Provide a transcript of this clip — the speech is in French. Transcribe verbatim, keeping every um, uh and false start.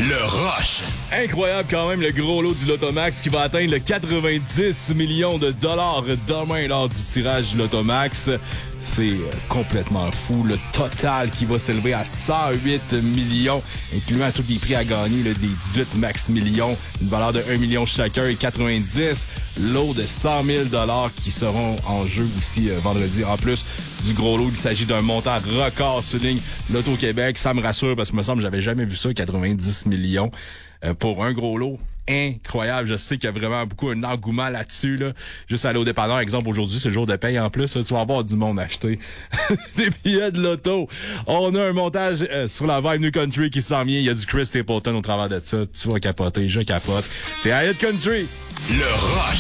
Le Rush. Incroyable quand même, le gros lot du Lotomax qui va atteindre le quatre-vingt-dix millions de dollars demain lors du tirage du Lotomax. C'est complètement fou. Le total qui va s'élever à cent huit millions, incluant tous les prix à gagner, là, des dix-huit max millions, une valeur de un million chacun et quatre-vingt-dix lots de cent mille dollars qui seront en jeu aussi euh, vendredi. En plus du gros lot, il s'agit d'un montant record, souligne Loto-Québec. Ça me rassure parce que me semble que j'avais jamais vu ça, quatre-vingt-dix millions euh, pour un gros lot. Incroyable. Je sais qu'il y a vraiment beaucoup un engouement là-dessus. Là. Juste aller au dépanneur, exemple, aujourd'hui, c'est le jour de paye en plus. Là, tu vas avoir du monde acheter des billets de loto. On a un montage euh, sur la vibe New Country qui s'en vient. Il y a du Chris Stapleton au travers de ça. Tu vas capoter, je capote. C'est Hyatt Country. Le Rush.